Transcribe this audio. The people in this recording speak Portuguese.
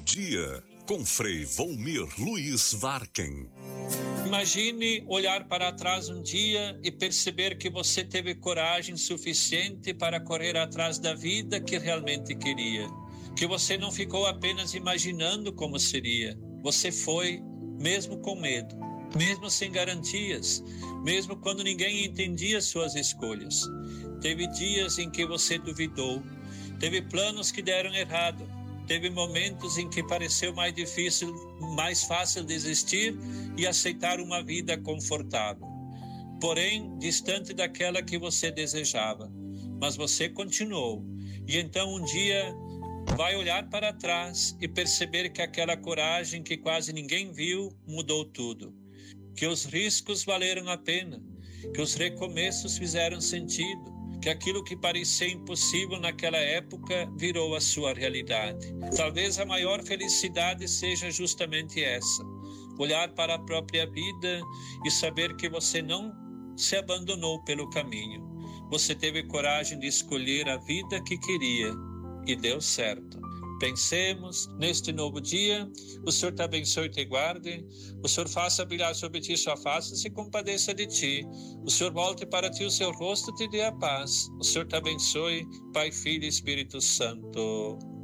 dia, com Frei Volmir Luiz Varken. Imagine olhar para trás um dia e perceber que você teve coragem suficiente para correr atrás da vida que realmente queria. Que você não ficou apenas imaginando como seria. Você foi, mesmo com medo, mesmo sem garantias, mesmo quando ninguém entendia suas escolhas. Teve dias em que você duvidou, teve planos que deram errado, teve momentos em que pareceu mais fácil desistir e aceitar uma vida confortável, porém distante daquela que você desejava. Mas você continuou, e então um dia vai olhar para trás e perceber que aquela coragem que quase ninguém viu mudou tudo, que os riscos valeram a pena, que os recomeços fizeram sentido, que aquilo que parecia impossível naquela época virou a sua realidade. Talvez a maior felicidade seja justamente essa: olhar para a própria vida e saber que você não se abandonou pelo caminho. Você teve coragem de escolher a vida que queria e deu certo. Pensemos neste novo dia. O Senhor te abençoe e te guarde. O Senhor faça brilhar sobre ti sua face e se compadeça de ti. O Senhor volte para ti o seu rosto e te dê a paz. O Senhor te abençoe, Pai, Filho e Espírito Santo.